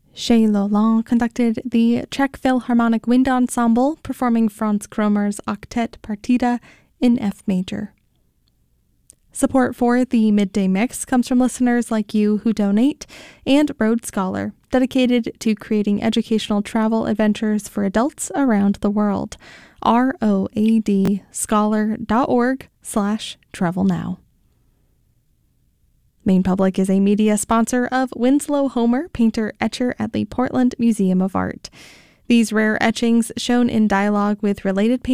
Chez Lolland conducted the Czech Philharmonic Wind Ensemble, performing Franz Kromer's Octet Partita in F major. Support for the Midday Mix comes from listeners like you who donate, and Road Scholar, dedicated to creating educational travel adventures for adults around the world. roadscholar.org/travelnow. Maine Public is a media sponsor of Winslow Homer, painter-etcher at the Portland Museum of Art. These rare etchings, shown in dialogue with related painters,